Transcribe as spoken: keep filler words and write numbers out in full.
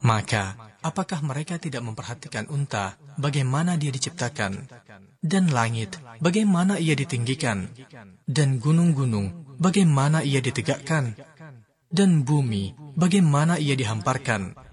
Maka, apakah mereka tidak memperhatikan unta, bagaimana dia diciptakan, dan langit, bagaimana ia ditinggikan, dan gunung-gunung, bagaimana ia ditegakkan, dan bumi, bagaimana ia dihamparkan,